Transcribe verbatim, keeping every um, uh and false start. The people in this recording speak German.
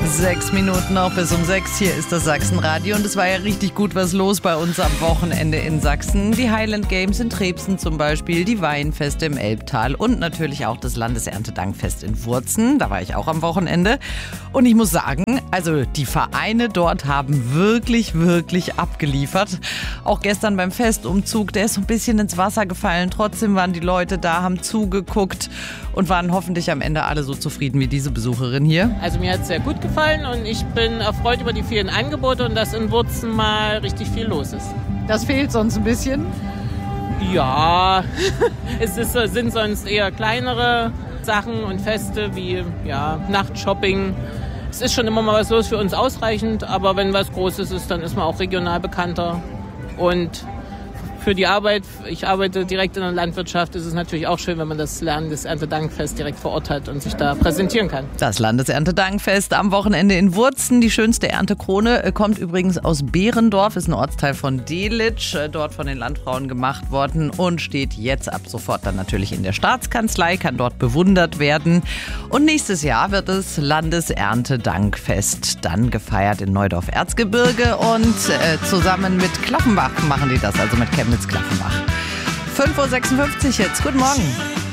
Sechs Minuten noch bis um sechs. Hier ist das Sachsenradio und es war ja richtig gut was los bei uns am Wochenende in Sachsen. Die Highland Games in Trebsen zum Beispiel, die Weinfeste im Elbtal und natürlich auch das Landeserntedankfest in Wurzen. Da war ich auch am Wochenende. Und ich muss sagen, also die Vereine dort haben wirklich, wirklich abgeliefert. Auch gestern beim Festumzug, der ist so ein bisschen ins Wasser gefallen. Trotzdem waren die Leute da, haben zugeguckt und waren hoffentlich am Ende alle so zufrieden wie diese Besucherin hier. Also mir hat es sehr gut gefallen und ich bin erfreut über die vielen Angebote und dass in Wurzen mal richtig viel los ist. Das fehlt sonst ein bisschen? Ja, es ist, sind sonst eher kleinere Sachen und Feste wie ja, Nachtshopping. Es ist schon immer mal was los, für uns ausreichend, aber wenn was Großes ist, dann ist man auch regional bekannter. Und für die Arbeit, ich arbeite direkt in der Landwirtschaft, ist es natürlich auch schön, wenn man das Landeserntedankfest direkt vor Ort hat und sich da präsentieren kann. Das Landeserntedankfest am Wochenende in Wurzen. Die schönste Erntekrone kommt übrigens aus Behrendorf, ist ein Ortsteil von Delitzsch, dort von den Landfrauen gemacht worden und steht jetzt ab sofort dann natürlich in der Staatskanzlei, kann dort bewundert werden. Und nächstes Jahr wird das Landeserntedankfest dann gefeiert in Neudorf-Erzgebirge und äh, zusammen mit Klaffenbach machen die das, also mit Chemnitz Klaffenbach. fünf Uhr sechsundfünfzig jetzt. Guten Morgen.